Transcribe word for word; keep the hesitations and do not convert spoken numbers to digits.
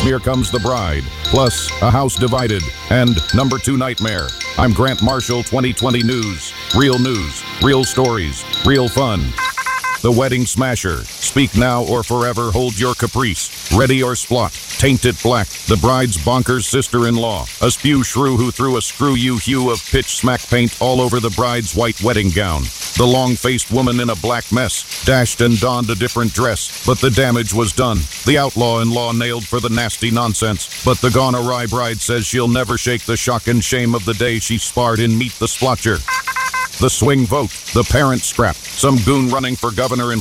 Here Comes the Bride, plus A House Divided, and Number Two Nightmare. I'm Grant Marshall, twenty twenty News. Real news, real stories, real fun. The Wedding Smasher. Speak now or forever hold your caprice. Ready or splot. Taint it black. The bride's bonkers sister-in-law. A spew shrew who threw a screw-you hue of pitch-smack paint all over the bride's white wedding gown. The long-faced woman in a black mess dashed and donned a different dress, but the damage was done. The outlaw-in-law nailed for the nasty nonsense, but the gone-awry bride says she'll never shake the shock and shame of the day she sparred in Meet the Splotcher. The swing vote, the parent scrap, some goon running for governor in